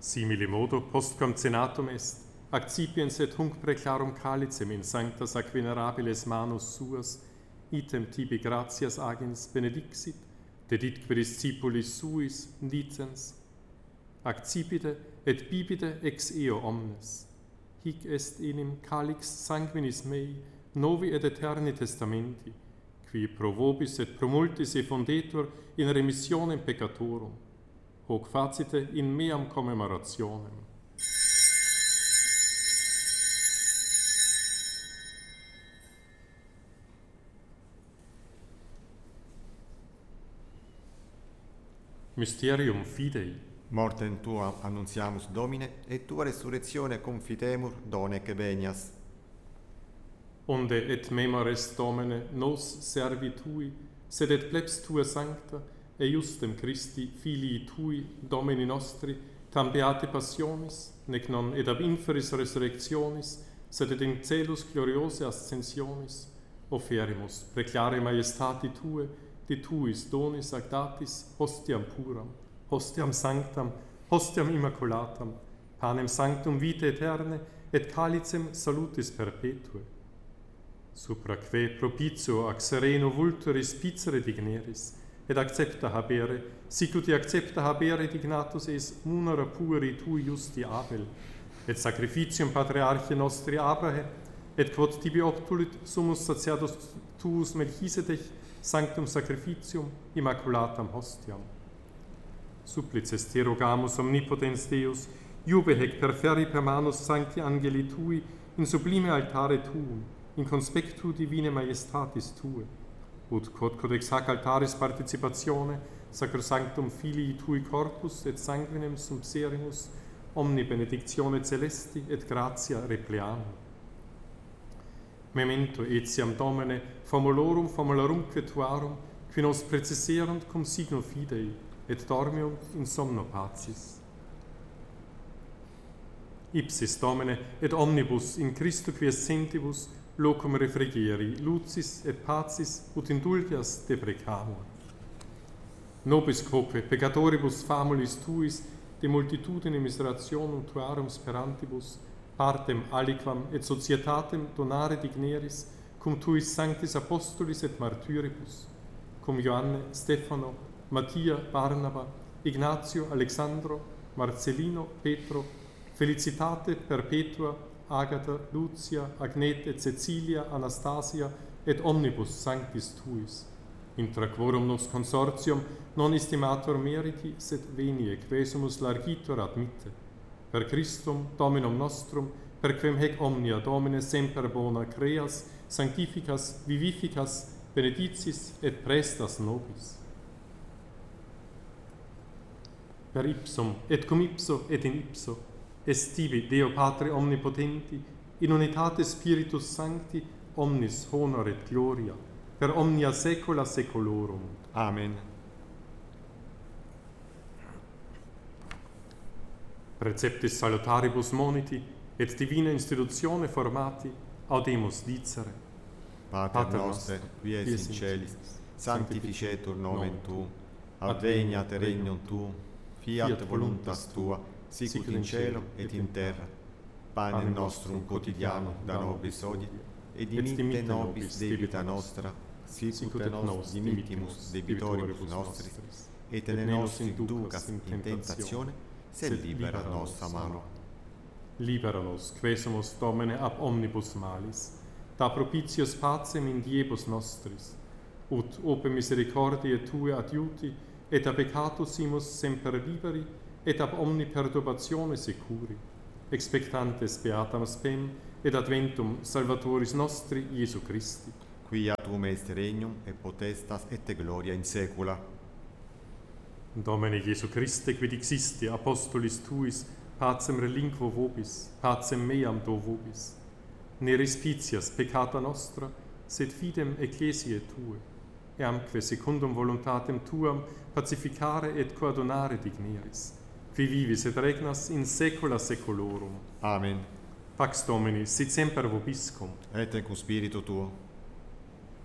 Simile modo, postquam cenatum est, accipiens et hunc preclarum calicem in sanctas ac venerabiles manus suas, item tibi gratias agens benedixit, deditque discipulis suis dicens, accipite et bibite ex eo omnes. Hic est enim calix sanguinis mei, novi et eterni testamenti, qui pro vobis et pro multis effundetur in remissionem peccatorum, hoc facite in meam commemorationem. Mysterium Fidei. Mortem tua annunziamus, Domine, et tua resurrectione confitemur, donec venias. Onde et memores, Domine, nos servi Tui, sed et plebs Tua sancta, e justem Christi, filii Tui, Domini nostri, tam beate passionis, nec non ed ab inferis resurrectionis, sed et in celus gloriose ascensionis, oferimus, preclare majestati Tue, de Tuis donis ac datis, hostiam puram, hostiam sanctam, hostiam immaculatam, panem sanctum vitae eterne, et calicem salutis perpetue. Supraque propitio ac sereno vulturis picere digneris, et accepta habere, sic ut accepta habere dignatus es munera puri Tui justi Abel, et sacrificium patriarche nostri Abrahe, et quod tibi obtulit summus sacerdos Tuus Melchisedech, sanctum sacrificium immaculatam hostiam. Supplices te rogamus omnipotens Deus, iube hec perferi per manus sancti angeli Tui in sublime altare Tuum, in conspectu divine majestatis Tue, ut quod codex hac altaris participatione sacrosanctum filii Tui corpus et sanguinem subserimus omni benedictione celesti et gratia repleamur. Memento etiam Domine formulorumque tuarum, qui nos preciserunt cum signo fidei, et dormiunt in somno pacis. Ipsis Domine, et omnibus in Christo quiescentibus locum refrigeri, lucis et pacis ut indulgias deprecamur. Nobis quoque peccatoribus famulis Tuis, de multitudine miserationum Tuarum sperantibus, partem aliquam et societatem donare digneris, cum Tuis sanctis apostolis et martyribus, cum Ioanne, Stefano, Mattia, Barnaba, Ignatio, Alexandro, Marcellino, Petro, Felicitate, Perpetua, Agata, Lucia, Agnet et Cecilia, Anastasia, et omnibus sanctis Tuis, intra quorum nos consortium non estimator meriti, sed venie quesumus largitur admitte, per Christum Dominum nostrum, per quem hec omnia Domine semper bona creas, sanctificas, vivificas, benedicis et prestas nobis. Per ipsum, et cum ipso, et in ipso, est tibi Deo Patre omnipotenti, in unitate Spiritus Sancti, omnis honor et gloria, per omnia saecula saeculorum. Amen. Preceptis salutaribus moniti, et divina institutione formati, audemus dicere. Pater noster, qui es in celis, sanctificetur nomen Tuum, adveniat regnum Tuum, fiat voluntas Tua, sicut in cielo et in terra. Panem nostrum quotidianum da nobis hodie, et dimitte nobis debita nostra, sicut et nos dimittimus debitoribus nostris, et ne nos inducas in tentatione, sed libera nos a malo. Libera nos, quesumus Domine ab omnibus malis, da propitius pacem in diebus nostris, ut ope misericordiae Tue adiuti, et ab peccatus imus semper liberi, et ab omni perturbatione securi, expectantes beatam spem, et adventum Salvatoris nostri Iesu Christi. Quia Tuum est regnum, et potestas, et gloria in saecula. Domine Iesu Christe, quid existi apostolis Tuis, pacem relinquo vobis, pacem meam do vobis. Ne respicias peccata nostra, sed fidem ecclesiae Tue, eamque secundum voluntatem Tuam pacificare et coadunare digneris, qui vivis et regnas in saecula saeculorum. Amen. Pax Domini, sit semper vobiscum. Et cum spiritu Tuo.